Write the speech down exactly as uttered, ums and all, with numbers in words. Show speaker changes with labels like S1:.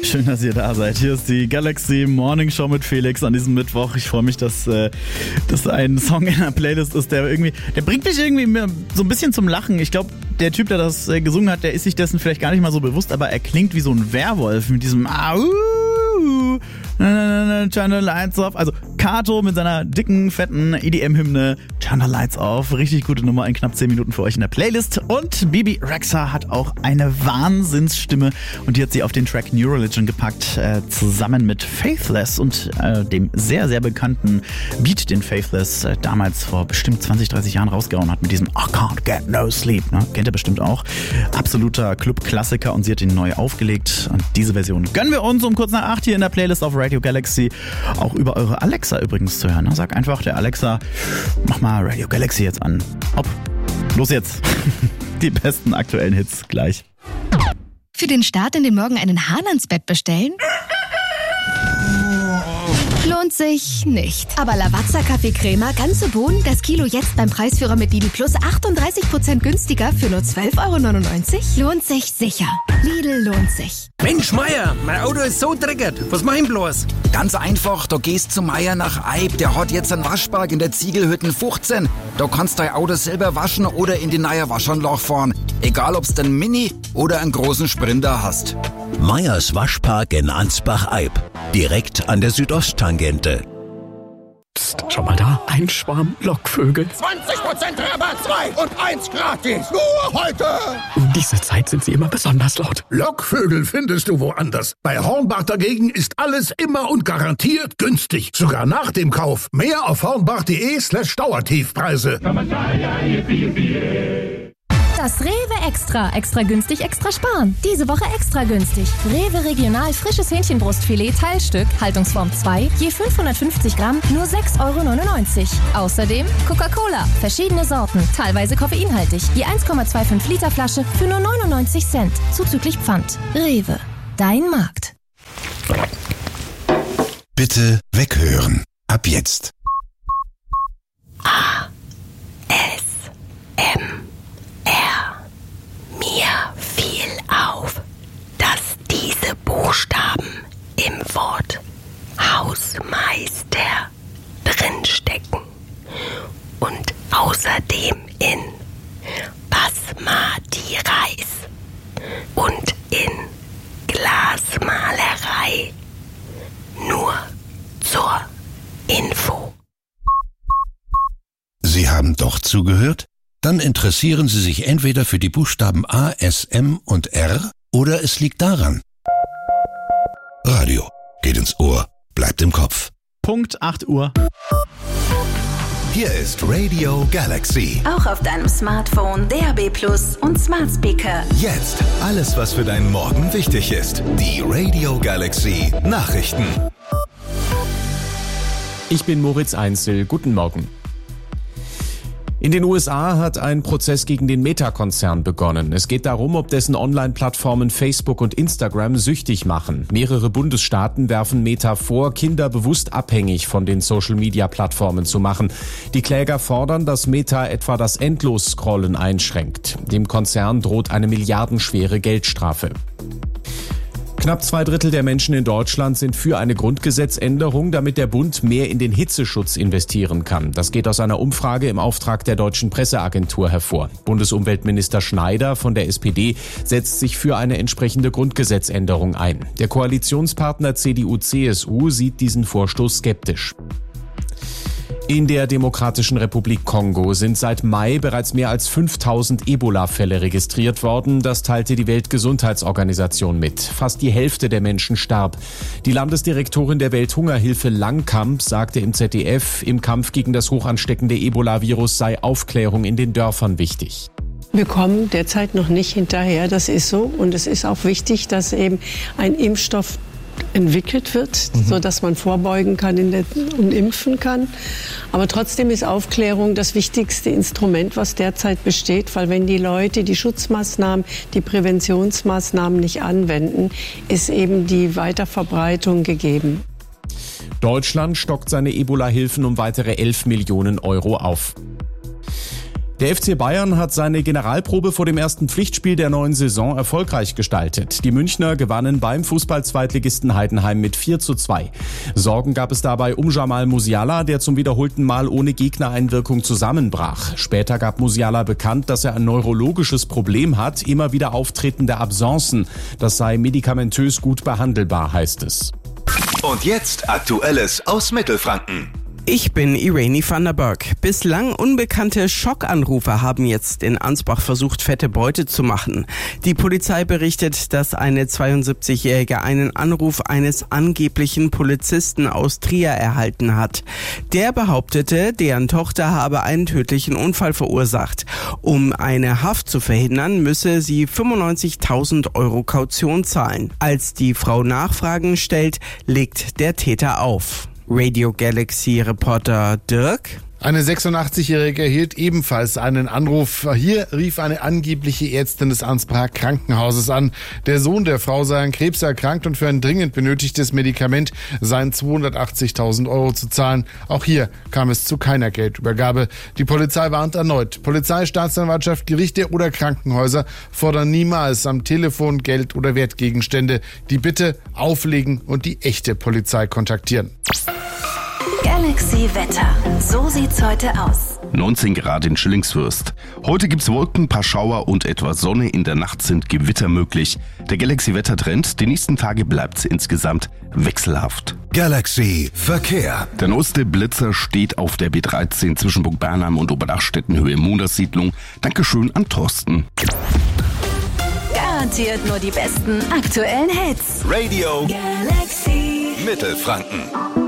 S1: Schön, dass ihr da seid. Hier ist die Galaxy Morning Show mit Felix an diesem Mittwoch. Ich freue mich, dass äh, das ein Song in der Playlist ist, der irgendwie, der bringt mich irgendwie so ein bisschen zum Lachen. Ich glaube, der Typ, der das äh, gesungen hat, der ist sich dessen vielleicht gar nicht mal so bewusst, aber er klingt wie so ein Werwolf mit diesem Au. Turn the Lights Off. Also Kato mit seiner dicken, fetten E D M-Hymne Turn the Lights Off. Richtig gute Nummer in knapp zehn Minuten für euch in der Playlist. Und Bibi Rexha hat auch eine Wahnsinnsstimme und die hat sie auf den Track New Religion gepackt, äh, zusammen mit Faithless und äh, dem sehr, sehr bekannten Beat, den Faithless äh, damals vor bestimmt zwanzig, dreißig Jahren rausgehauen hat mit diesem I Can't Get No Sleep. Ne? Kennt ihr bestimmt auch. Absoluter Club-Klassiker und sie hat ihn neu aufgelegt und diese Version gönnen wir uns um kurz nach acht hier in der Playlist auf Radio Galaxy. Auch über eure Alexa übrigens zu hören. Sag einfach der Alexa, mach mal Radio Galaxy jetzt an. Hopp, los jetzt. Die besten aktuellen Hits gleich.
S2: Für den Start in den Morgen einen Hahn ans Bett bestellen? Lohnt sich nicht. Aber Lavazza Kaffeecrema, ganze Bohnen, das Kilo jetzt beim Preisführer mit Lidl Plus achtunddreißig Prozent günstiger für nur zwölf Euro neunundneunzig? Lohnt sich sicher. Lidl lohnt sich.
S3: Mensch, Meier, mein Auto ist so dreckig. Was mach ich bloß?
S4: Ganz einfach, da gehst zu Meier nach Eib. Der hat jetzt einen Waschpark in der Ziegelhütten fünfzehn. Da kannst du dein Auto selber waschen oder in die neue Waschanlage fahren. Egal, ob's den Mini oder einen großen Sprinter hast.
S5: Meyers Waschpark in Ansbach-Eib. Direkt an der Südosttangente.
S6: Psst, schau mal da, ein Schwarm Lockvögel.
S7: zwanzig Prozent Rabatt, zwei und eins gratis. Nur heute.
S6: Um diese Zeit sind sie immer besonders laut.
S7: Lockvögel findest du woanders. Bei Hornbach dagegen ist alles immer und garantiert günstig. Sogar nach dem Kauf. Mehr auf hornbach.de slash Dauertiefpreise.
S8: Das Rewe Extra. Extra günstig, extra sparen. Diese Woche extra günstig. Rewe Regional frisches Hähnchenbrustfilet Teilstück, Haltungsform zwei, je fünfhundertfünfzig Gramm, nur sechs Euro neunundneunzig. Außerdem Coca-Cola, verschiedene Sorten, teilweise koffeinhaltig, je eins Komma fünfundzwanzig Liter Flasche für nur neunundneunzig Cent, zuzüglich Pfand. Rewe, dein Markt.
S9: Bitte weghören. Ab jetzt.
S10: A. S. M. Mir fiel auf, dass diese Buchstaben im Wort Hausmeister drinstecken und außerdem in Basmati Reis und in Glasmalerei. Nur zur Info.
S9: Sie haben doch zugehört? Dann interessieren Sie sich entweder für die Buchstaben A, S, M und R oder es liegt daran. Radio geht ins Ohr, bleibt im Kopf.
S1: Punkt acht Uhr.
S9: Hier ist Radio Galaxy.
S11: Auch auf deinem Smartphone, D A B Plus und Smart Speaker.
S9: Jetzt alles, was für deinen Morgen wichtig ist. Die Radio Galaxy Nachrichten.
S12: Ich bin Moritz Einzel. Guten Morgen. In den U S A hat ein Prozess gegen den Meta-Konzern begonnen. Es geht darum, ob dessen Online-Plattformen Facebook und Instagram süchtig machen. Mehrere Bundesstaaten werfen Meta vor, Kinder bewusst abhängig von den Social-Media-Plattformen zu machen. Die Kläger fordern, dass Meta etwa das Endlos-Scrollen einschränkt. Dem Konzern droht eine milliardenschwere Geldstrafe. Knapp zwei Drittel der Menschen in Deutschland sind für eine Grundgesetzänderung, damit der Bund mehr in den Hitzeschutz investieren kann. Das geht aus einer Umfrage im Auftrag der Deutschen Presseagentur hervor. Bundesumweltminister Schneider von der S P D setzt sich für eine entsprechende Grundgesetzänderung ein. Der Koalitionspartner C D U C S U sieht diesen Vorstoß skeptisch. In der Demokratischen Republik Kongo sind seit Mai bereits mehr als fünftausend Ebola-Fälle registriert worden. Das teilte die Weltgesundheitsorganisation mit. Fast die Hälfte der Menschen starb. Die Landesdirektorin der Welthungerhilfe Langkamp sagte im Z D F, im Kampf gegen das hochansteckende Ebola-Virus sei Aufklärung in den Dörfern wichtig.
S13: Wir kommen derzeit noch nicht hinterher, das ist so. Und es ist auch wichtig, dass eben ein Impfstoff entwickelt wird, mhm. so dass man vorbeugen kann in der, und impfen kann. Aber trotzdem ist Aufklärung das wichtigste Instrument, was derzeit besteht, weil wenn die Leute die Schutzmaßnahmen, die Präventionsmaßnahmen nicht anwenden, ist eben die Weiterverbreitung gegeben.
S12: Deutschland stockt seine Ebola-Hilfen um weitere elf Millionen Euro auf. Der F C Bayern hat seine Generalprobe vor dem ersten Pflichtspiel der neuen Saison erfolgreich gestaltet. Die Münchner gewannen beim Fußball-Zweitligisten Heidenheim mit vier zu zwei. Sorgen gab es dabei um Jamal Musiala, der zum wiederholten Mal ohne Gegnereinwirkung zusammenbrach. Später gab Musiala bekannt, dass er ein neurologisches Problem hat, immer wieder auftretende Absenzen. Das sei medikamentös gut behandelbar, heißt es.
S14: Und jetzt Aktuelles aus Mittelfranken.
S15: Ich bin Irene van der Berg. Bislang unbekannte Schockanrufer haben jetzt in Ansbach versucht, fette Beute zu machen. Die Polizei berichtet, dass eine zweiundsiebzigjährige einen Anruf eines angeblichen Polizisten aus Trier erhalten hat. Der behauptete, deren Tochter habe einen tödlichen Unfall verursacht. Um eine Haft zu verhindern, müsse sie fünfundneunzigtausend Euro Kaution zahlen. Als die Frau Nachfragen stellt, legt der Täter auf. Radio Galaxy Reporter Dirk.
S16: Eine sechsundachtzig-Jährige erhielt ebenfalls einen Anruf. Hier rief eine angebliche Ärztin des Ansbacher Krankenhauses an. Der Sohn der Frau sei an Krebs erkrankt und für ein dringend benötigtes Medikament seien zweihundertachtzigtausend Euro zu zahlen. Auch hier kam es zu keiner Geldübergabe. Die Polizei warnt erneut. Polizei, Staatsanwaltschaft, Gerichte oder Krankenhäuser fordern niemals am Telefon Geld oder Wertgegenstände. Die Bitte auflegen und die echte Polizei kontaktieren.
S11: Galaxy Wetter. So sieht's heute aus.
S17: neunzehn Grad in Schillingsfürst. Heute gibt's Wolken, paar Schauer und etwas Sonne. In der Nacht sind Gewitter möglich. Der Galaxy Wettertrend, die nächsten Tage bleibt's insgesamt wechselhaft.
S9: Galaxy Verkehr.
S17: Der neueste Blitzer steht auf der B dreizehn zwischen Burg Bernheim und Oberdachstetten Höhe Mondersiedlung. Dankeschön an Thorsten.
S11: Garantiert nur die besten aktuellen Hits.
S14: Radio
S11: Galaxy
S14: Mittelfranken.